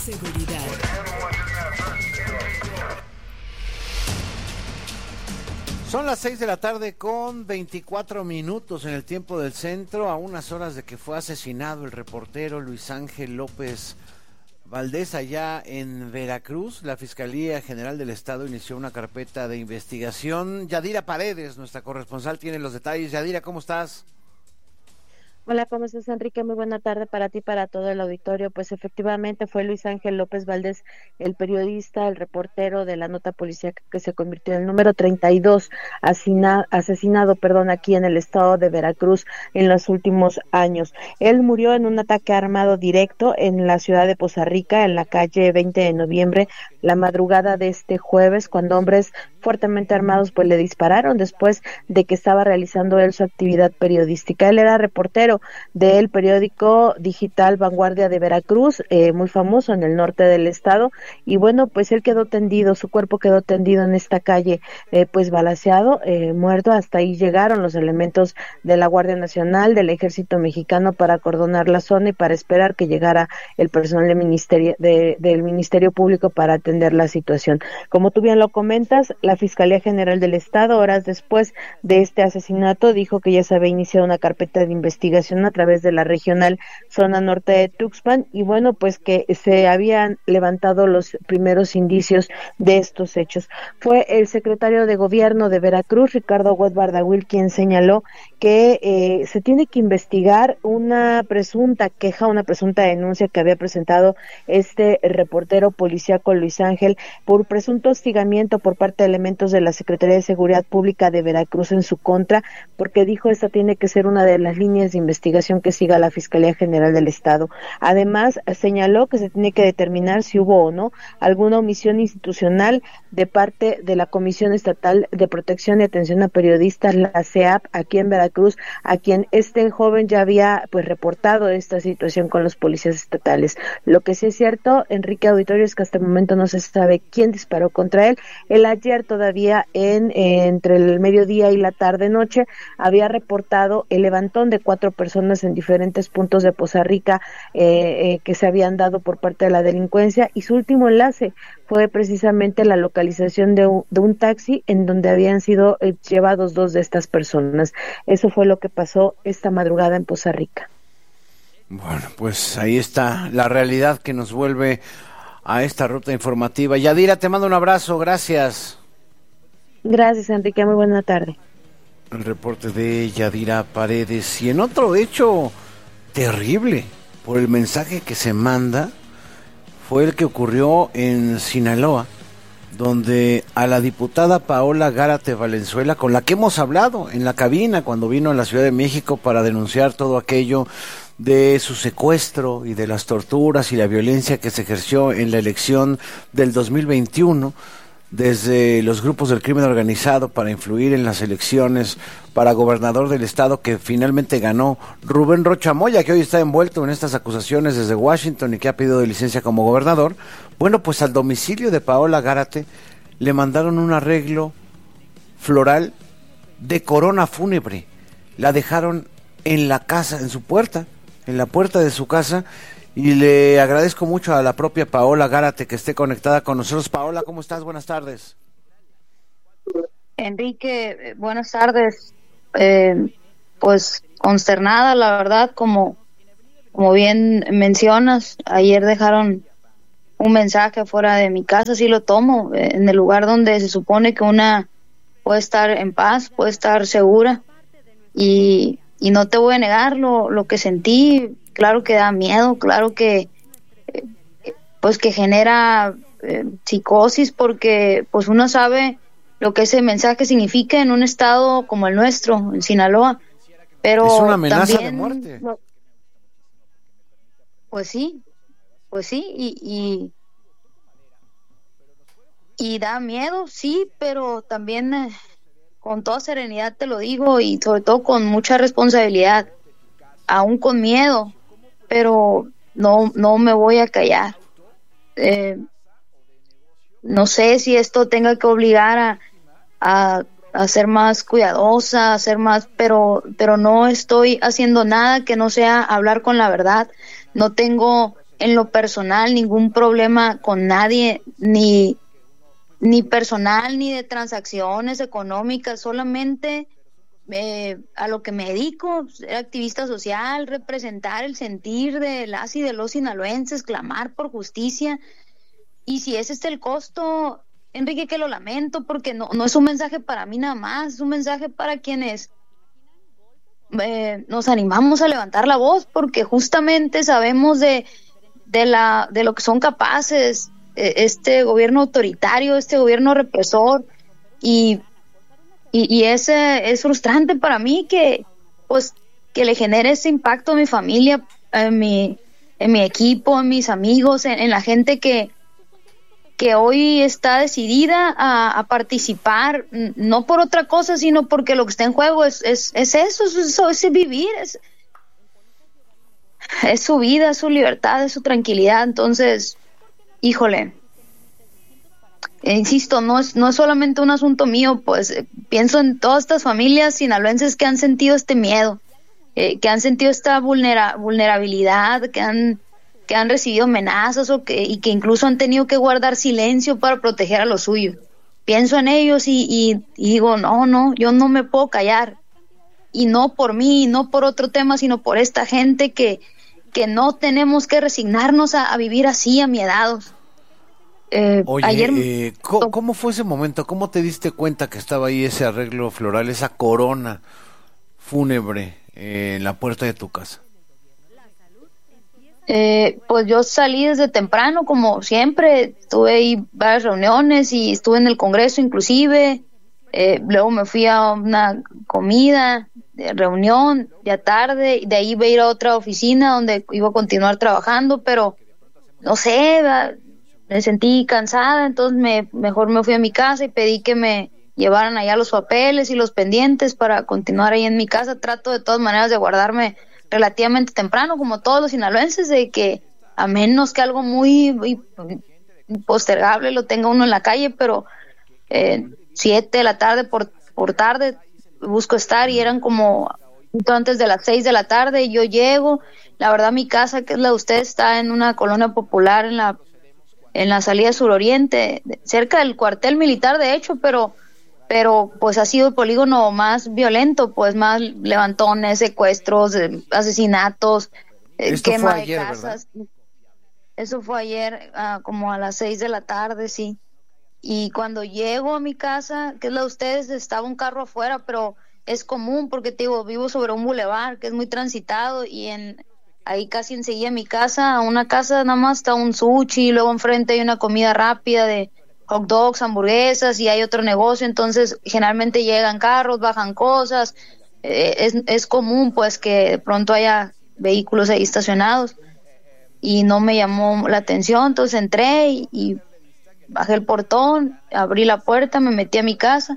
Seguridad. Son las 6 de la tarde con 24 minutos en el tiempo del centro, a unas horas de que fue asesinado el reportero Luis Ángel López Valdés allá en Veracruz. La Fiscalía General del Estado inició una carpeta de investigación. Yadira Paredes, nuestra corresponsal, tiene los detalles. Yadira, ¿cómo estás? Hola, ¿cómo estás, Enrique? Muy buena tarde para ti, para todo el auditorio. Pues efectivamente fue Luis Ángel López Valdés, el periodista, el reportero de la nota policíaca que se convirtió en el número 32 asesinado, aquí en el estado de Veracruz en los últimos años. Él murió en un ataque armado directo en la ciudad de Poza Rica, en la calle 20 de noviembre, la madrugada de este jueves, cuando hombres fuertemente armados pues le dispararon después de que estaba realizando él su actividad periodística. Él era reportero del periódico digital Vanguardia de Veracruz, muy famoso en el norte del estado, y bueno, pues él quedó tendido, su cuerpo quedó tendido en esta calle, pues balaceado, muerto. Hasta ahí llegaron los elementos de la Guardia Nacional, del Ejército Mexicano, para acordonar la zona y para esperar que llegara el personal del Ministerio Público para atender la situación. Como tú bien lo comentas, la Fiscalía General del Estado, horas después de este asesinato, dijo que ya se había iniciado una carpeta de investigación a través de la regional zona norte de Tuxpan, y bueno, pues que se habían levantado los primeros indicios de estos hechos. Fue el secretario de Gobierno de Veracruz, Ricardo Huet Bardagüil, quien señaló que se tiene que investigar una presunta queja, una presunta denuncia que había presentado este reportero policíaco Luis Ángel por presunto hostigamiento por parte de elementos de la Secretaría de Seguridad Pública de Veracruz en su contra, porque dijo esta tiene que ser una de las líneas de investigación que siga la Fiscalía General del Estado. Además, señaló que se tiene que determinar si hubo o no alguna omisión institucional de parte de la Comisión Estatal de Protección y Atención a Periodistas, la CEAP, aquí en Veracruz, a quien este joven ya había pues reportado esta situación con los policías estatales. Lo que sí es cierto, Enrique Auditorio, es que hasta el momento no se sabe quién disparó contra él. Él ayer todavía entre el mediodía y la tarde-noche había reportado el levantón de 4 personas en diferentes puntos de Poza Rica que se habían dado por parte de la delincuencia, y su último enlace fue precisamente la localización de un taxi en donde habían sido llevados 2 de estas personas. Eso fue lo que pasó esta madrugada en Poza Rica. Bueno, pues ahí está la realidad que nos vuelve a esta ruta informativa. Yadira, te mando un abrazo, gracias. Gracias, Enrique, muy buena tarde. El reporte de Yadira Paredes. Y en otro hecho terrible por el mensaje que se manda, fue el que ocurrió en Sinaloa, donde a la diputada Paola Gárate Valenzuela, con la que hemos hablado en la cabina cuando vino a la Ciudad de México para denunciar todo aquello de su secuestro y de las torturas y la violencia que se ejerció en la elección del 2021, desde los grupos del crimen organizado para influir en las elecciones para gobernador del estado, que finalmente ganó Rubén Rocha Moya, que hoy está envuelto en estas acusaciones desde Washington y que ha pedido licencia como gobernador. Bueno, pues al domicilio de Paola Gárate le mandaron un arreglo floral de corona fúnebre. La dejaron en la casa, en su puerta, en la puerta de su casa, y le agradezco mucho a la propia Paola Gárate que esté conectada con nosotros. Paola, ¿cómo estás? Buenas tardes. Enrique, buenas tardes. Pues consternada, la verdad, como bien mencionas, ayer dejaron un mensaje fuera de mi casa, sí lo tomo, en el lugar donde se supone que una puede estar en paz, puede estar segura, y no te voy a negar lo que sentí. Claro que da miedo, claro que pues que genera psicosis, porque pues uno sabe lo que ese mensaje significa en un estado como el nuestro, en Sinaloa, pero es una amenaza también, de muerte. Pues sí, y da miedo, sí, pero también con toda serenidad te lo digo, y sobre todo con mucha responsabilidad, aún con miedo, pero no me voy a callar. No sé si esto tenga que obligar a ser más cuidadosa, a ser más, pero no estoy haciendo nada que no sea hablar con la verdad. No tengo en lo personal ningún problema con nadie, ni personal, ni de transacciones económicas, solamente a lo que me dedico, ser activista social, representar el sentir de las y de los sinaloenses, clamar por justicia. Y si ese es el costo, Enrique, que lo lamento, porque no es un mensaje para mí nada más, es un mensaje para quienes nos animamos a levantar la voz, porque justamente sabemos de lo que son capaces este gobierno autoritario, este gobierno represor, y ese es frustrante para mí que le genere ese impacto a mi familia, en mi equipo, en mis amigos, en la gente que hoy está decidida a participar, no por otra cosa, sino porque lo que está en juego es eso, es vivir, es su vida, es su libertad, es su tranquilidad. Entonces, híjole, insisto, no es solamente un asunto mío, pues pienso en todas estas familias sinaloenses que han sentido este miedo, que han sentido esta vulnerabilidad, que han recibido amenazas y que incluso han tenido que guardar silencio para proteger a los suyos. Pienso en ellos y digo, no, yo no me puedo callar, y no por mí, no por otro tema, sino por esta gente que no tenemos que resignarnos a vivir así, amiedados. Oye, ayer ¿cómo fue ese momento? ¿Cómo te diste cuenta que estaba ahí ese arreglo floral, esa corona fúnebre en la puerta de tu casa? Pues yo salí desde temprano, como siempre, tuve ahí varias reuniones y estuve en el Congreso inclusive, luego me fui a una comida, reunión, ya tarde, de ahí iba a ir a otra oficina donde iba a continuar trabajando, pero no sé, me sentí cansada, entonces mejor me fui a mi casa y pedí que me llevaran allá los papeles y los pendientes para continuar ahí en mi casa. Trato de todas maneras de guardarme relativamente temprano, como todos los sinaloenses, de que a menos que algo muy postergable lo tenga uno en la calle, pero 7 de la tarde por tarde busco estar, y eran como antes de las 6 de la tarde, y yo llego. La verdad, mi casa, que es la de ustedes, está en una colonia popular en la salida suroriente, cerca del cuartel militar, de hecho, pero pues ha sido el polígono más violento, pues más levantones, secuestros, asesinatos, quema de casas. ¿Verdad? Eso fue ayer, como a las 6 de la tarde, sí. Y cuando llego a mi casa, que es la de ustedes, estaba un carro afuera, pero es común porque te digo, vivo sobre un bulevar que es muy transitado, y ahí casi enseguida mi casa, a una casa nada más está un sushi, y luego enfrente hay una comida rápida de hot dogs, hamburguesas, y hay otro negocio. Entonces generalmente llegan carros, bajan cosas, es común pues que de pronto haya vehículos ahí estacionados, y no me llamó la atención. Entonces entré y bajé el portón, abrí la puerta, me metí a mi casa,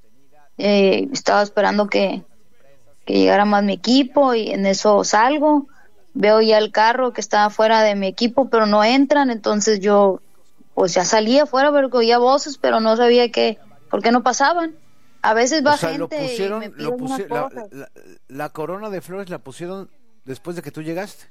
estaba esperando que llegara más mi equipo, y en eso salgo, veo ya el carro que estaba fuera de mi equipo, pero no entran. Entonces yo pues ya salí afuera porque oía voces, pero no sabía por qué no pasaban. A veces va gente y me piden unas cosas. La corona de flores la pusieron después de que tú llegaste.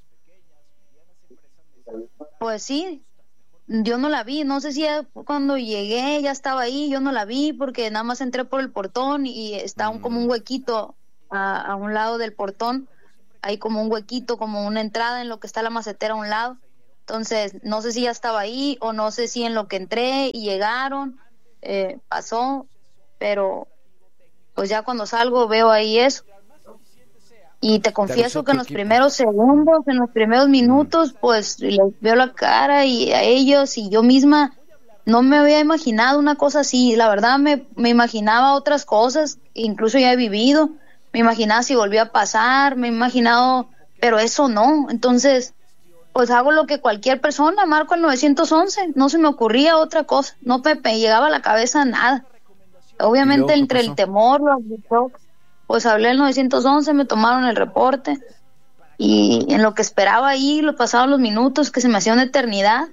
Pues sí, yo no la vi, no sé si cuando llegué ya estaba ahí, yo no la vi porque nada más entré por el portón y está como un huequito a un lado del portón, hay como un huequito, como una entrada en lo que está la macetera a un lado. Entonces no sé si ya estaba ahí o no sé si en lo que entré y llegaron pasó, pero pues ya cuando salgo veo ahí eso. Y te confieso que en los primeros segundos, en los primeros minutos, pues les veo la cara y a ellos, y yo misma no me había imaginado una cosa así. La verdad me imaginaba otras cosas, incluso ya he vivido, me imaginaba si volvía a pasar, me he imaginado, pero eso no. Entonces pues hago lo que cualquier persona, marco el 911, no se me ocurría otra cosa, no me llegaba a la cabeza nada. Obviamente entre el temor, pues hablé al 911, me tomaron el reporte, y en lo que esperaba ahí, lo pasaron los minutos que se me hacía una eternidad.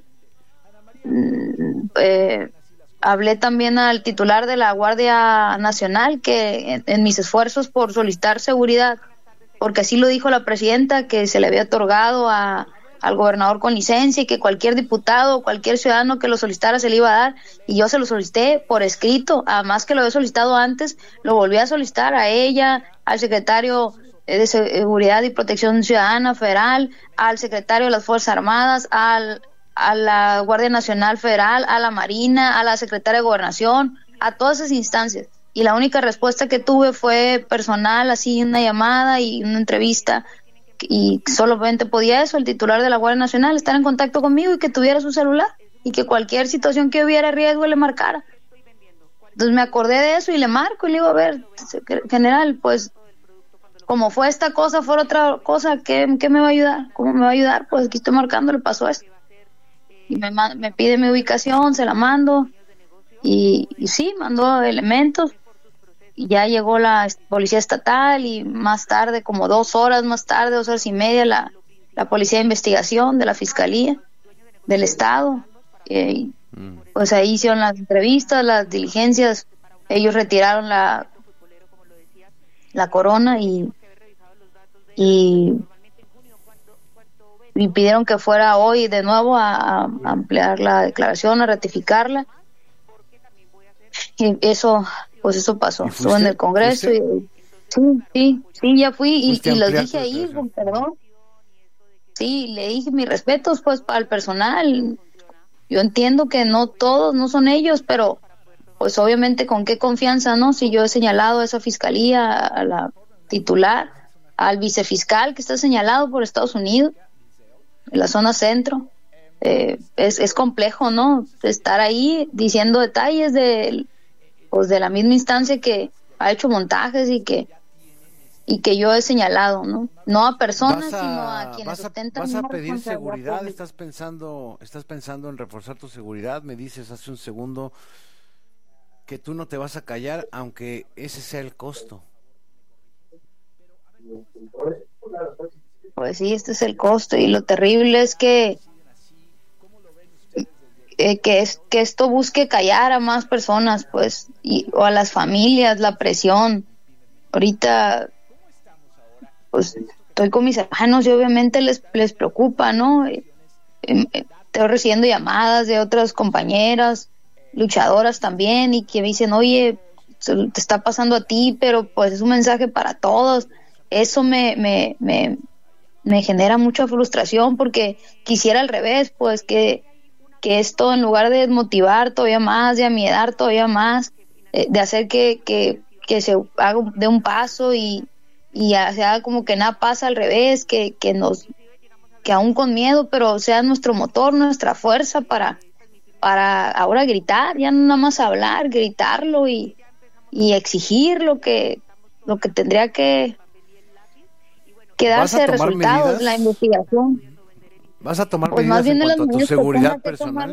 Hablé también al titular de la Guardia Nacional, que en mis esfuerzos por solicitar seguridad, porque así lo dijo la presidenta, que se le había otorgado a al gobernador con licencia y que cualquier diputado o cualquier ciudadano que lo solicitara se le iba a dar, y yo se lo solicité por escrito, además que lo había solicitado antes, lo volví a solicitar a ella, al secretario de Seguridad y Protección Ciudadana Federal, al secretario de las Fuerzas Armadas, a la Guardia Nacional Federal, a la Marina, a la secretaria de Gobernación, a todas esas instancias. Y la única respuesta que tuve fue personal, así una llamada y una entrevista, y solamente podía eso, el titular de la Guardia Nacional, estar en contacto conmigo y que tuviera su celular y que cualquier situación que hubiera riesgo le marcara. Entonces me acordé de eso y le marco y le digo, a ver, general, pues como fue esta cosa, fue otra cosa, ¿qué me va a ayudar? ¿Cómo me va a ayudar? Pues aquí estoy marcando, le pasó esto. Y me pide mi ubicación, se la mando, y sí, mandó elementos, y ya llegó la policía estatal, y más tarde, como 2 horas más tarde, 2 horas y media, la policía de investigación de la Fiscalía del Estado, pues ahí hicieron las entrevistas, las diligencias, ellos retiraron la corona y pidieron que fuera hoy de nuevo a ampliar la declaración, a ratificarla, y eso pasó. Estuve en el Congreso y sí, ya fui y les dije ahí, con perdón, sí, le dije mis respetos pues para el personal. Yo entiendo que no todos, no son ellos, pero pues obviamente con qué confianza, ¿no? Si yo he señalado a esa fiscalía, a la titular, al vicefiscal que está señalado por Estados Unidos, en la zona centro, es complejo, ¿no? Estar ahí diciendo detalles de la misma instancia que ha hecho montajes y que yo he señalado, no a personas, sino a quienes ostentan. ¿Vas a pedir seguridad? ¿Estás pensando en reforzar tu seguridad? Me dices hace un segundo que tú no te vas a callar, aunque ese sea el costo. Pues sí, este es el costo, y lo terrible es que esto busque callar a más personas, pues, o a las familias, la presión. Ahorita, pues, estoy con mis hermanos y obviamente les preocupa, ¿no? Estoy recibiendo llamadas de otras compañeras, luchadoras también, y que me dicen, oye, te está pasando a ti, pero pues es un mensaje para todos. Eso me genera mucha frustración, porque quisiera al revés, pues que esto, en lugar de motivar todavía más, de amiedar todavía más, de hacer que se haga de un paso y se haga como que nada pasa, al revés, que aún con miedo, pero sea nuestro motor, nuestra fuerza para ahora gritar, ya no nada más hablar, gritarlo y exigir lo que tendría que darse resultados, medidas, la investigación. ¿Vas a tomar pues medidas en cuanto a tu seguridad personal?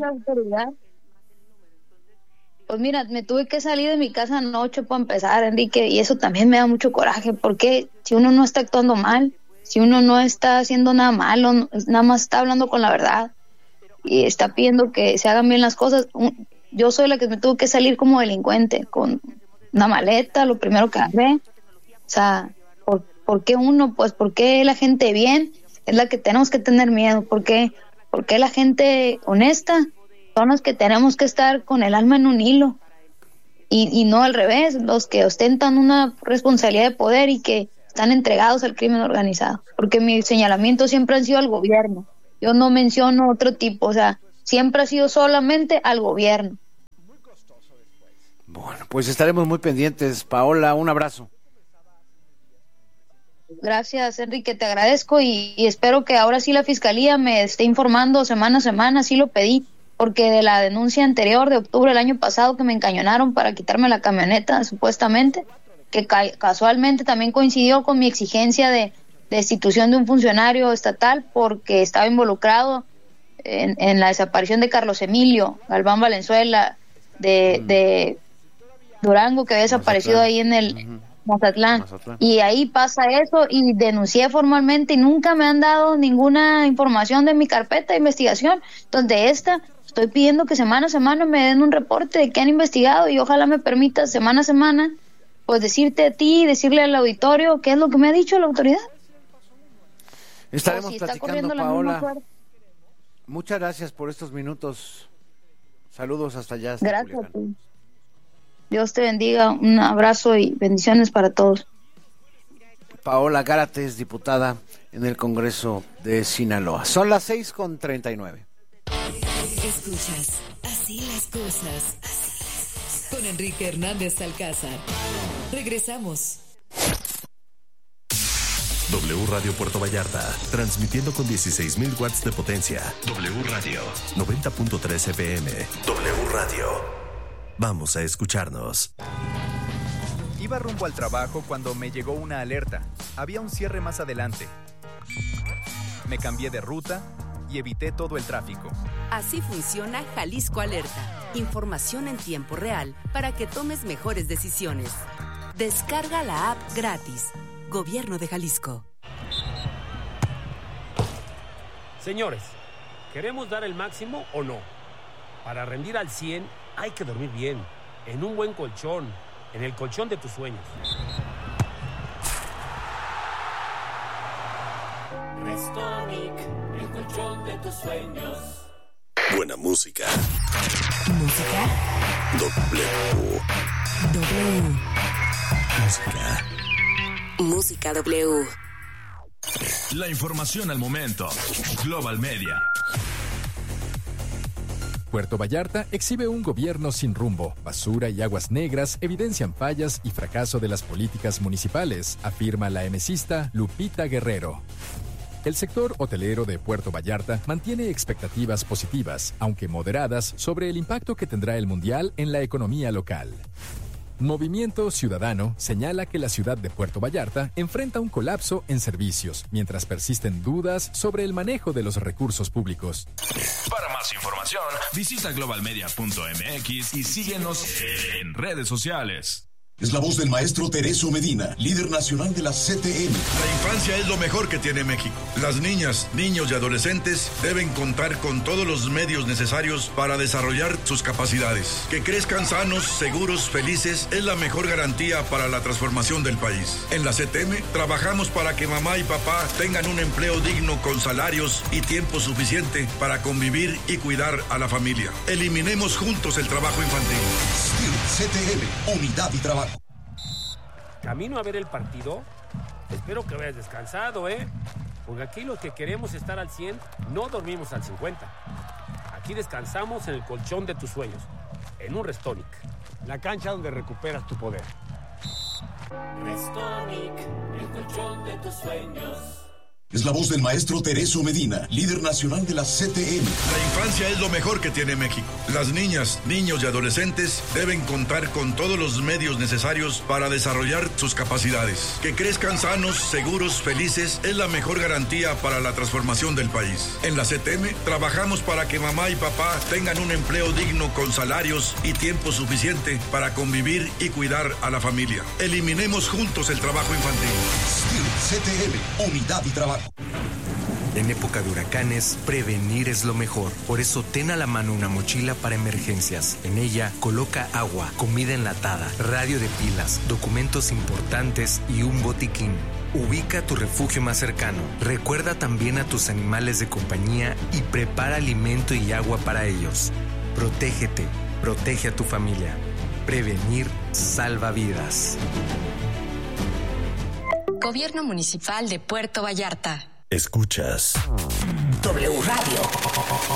Pues mira, me tuve que salir de mi casa anoche para empezar, Enrique, y eso también me da mucho coraje, porque si uno no está actuando mal, si uno no está haciendo nada malo, nada más está hablando con la verdad y está pidiendo que se hagan bien las cosas, yo soy la que me tuvo que salir como delincuente, con una maleta, lo primero que agarré. O sea, ¿por qué uno? Pues ¿por qué la gente bien es la que tenemos que tener miedo? ¿Por qué la gente honesta son los que tenemos que estar con el alma en un hilo? Y no al revés, los que ostentan una responsabilidad de poder y que están entregados al crimen organizado. Porque mi señalamiento siempre ha sido al gobierno. Yo no menciono otro tipo, o sea, siempre ha sido solamente al gobierno. Bueno, pues estaremos muy pendientes. Paola, un abrazo. Gracias, Enrique, te agradezco y espero que ahora sí la Fiscalía me esté informando semana a semana, sí lo pedí, porque de la denuncia anterior de octubre del año pasado que me encañonaron para quitarme la camioneta, supuestamente, que casualmente también coincidió con mi exigencia de destitución de un funcionario estatal porque estaba involucrado en la desaparición de Carlos Emilio Galván Valenzuela de Durango, que había desaparecido ahí en el Mazatlán. Y ahí pasa eso y denuncié formalmente y nunca me han dado ninguna información de mi carpeta de investigación. Entonces estoy pidiendo que semana a semana me den un reporte de qué han investigado y ojalá me permita semana a semana pues decirte a ti, decirle al auditorio qué es lo que me ha dicho la autoridad. Estaremos platicando, Paola. Muchas gracias por estos minutos. Saludos hasta allá. Hasta Gracias. Culiacán. Dios te bendiga. Un abrazo y bendiciones para todos. Paola Gárate, diputada en el Congreso de Sinaloa. Son las 6:39. Escuchas Así las cosas con Enrique Hernández Alcázar. Regresamos. W Radio Puerto Vallarta, transmitiendo con 16,000 watts de potencia. W Radio, 90.3 FM. W Radio. Vamos a escucharnos. Iba rumbo al trabajo cuando me llegó una alerta. Había un cierre más adelante. Me cambié de ruta y evité todo el tráfico. Así funciona Jalisco Alerta. Información en tiempo real para que tomes mejores decisiones. Descarga la app gratis. Gobierno de Jalisco. Señores, ¿queremos dar el máximo o no? Para rendir al 100 hay que dormir bien, en un buen colchón, en el colchón de tus sueños. Restonic, el colchón de tus sueños. Buena música. Música. W. Música. Música W. La información al momento. Global Media. Puerto Vallarta exhibe un gobierno sin rumbo. Basura y aguas negras evidencian fallas y fracaso de las políticas municipales, afirma la emesista Lupita Guerrero. El sector hotelero de Puerto Vallarta mantiene expectativas positivas, aunque moderadas, sobre el impacto que tendrá el Mundial en la economía local. Movimiento Ciudadano señala que la ciudad de Puerto Vallarta enfrenta un colapso en servicios, mientras persisten dudas sobre el manejo de los recursos públicos. Para más información, visita globalmedia.mx y síguenos en redes sociales. Es la voz del maestro Tereso Medina, líder nacional de la CTM. La infancia es lo mejor que tiene México. Las niñas, niños y adolescentes deben contar con todos los medios necesarios para desarrollar sus capacidades. Que crezcan sanos, seguros, felices es la mejor garantía para la transformación del país. En la CTM trabajamos para que mamá y papá tengan un empleo digno con salarios y tiempo suficiente para convivir y cuidar a la familia. Eliminemos juntos el trabajo infantil. CTM, unidad y trabajo. Camino a ver el partido. Espero que vayas descansado, porque aquí los que queremos estar al 100 no dormimos al 50. Aquí descansamos en el colchón de tus sueños, en un Restonic, la cancha donde recuperas tu poder. Restonic, el colchón de tus sueños. Es la voz del maestro Tereso Medina, líder nacional de la CTM. La infancia es lo mejor que tiene México. Las niñas, niños y adolescentes deben contar con todos los medios necesarios para desarrollar sus capacidades. Que crezcan sanos, seguros, felices es la mejor garantía para la transformación del país. En la CTM trabajamos para que mamá y papá tengan un empleo digno con salarios y tiempo suficiente para convivir y cuidar a la familia. Eliminemos juntos el trabajo infantil. CTM, unidad y trabajo. En época de huracanes, prevenir es lo mejor. Por eso, ten a la mano una mochila para emergencias. En ella, coloca agua, comida enlatada, radio de pilas, documentos importantes y un botiquín. Ubica tu refugio más cercano. Recuerda también a tus animales de compañía y prepara alimento y agua para ellos. Protégete, protege a tu familia. Prevenir salva vidas. Gobierno Municipal de Puerto Vallarta. Escuchas W Radio.